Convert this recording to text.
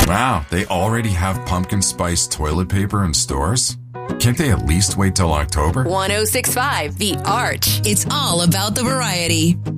Wow, they already have pumpkin spice toilet paper in stores? Can't they at least wait till October? 1065 The Arch. It's all about the variety.